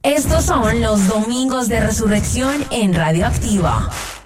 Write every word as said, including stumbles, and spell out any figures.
Estos son los domingos de resurrección en Radioactiva.